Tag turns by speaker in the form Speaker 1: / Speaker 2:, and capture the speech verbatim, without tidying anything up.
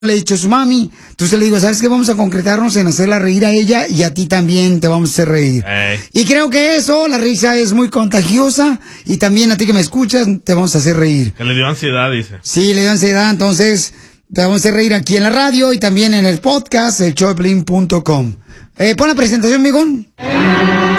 Speaker 1: le he dicho a su mami. Entonces le digo, ¿sabes qué? Vamos a concretarnos en hacerla reír a ella y a ti también te vamos a hacer reír.
Speaker 2: Hey.
Speaker 1: Y creo que eso, la risa es muy contagiosa y también a ti que me escuchas te vamos a hacer reír.
Speaker 2: Que le dio ansiedad, dice.
Speaker 1: Sí, le dio ansiedad, entonces te vamos a hacer reír aquí en la radio y también en el podcast, el show de Piolín punto com. Eh, pon la presentación, migón.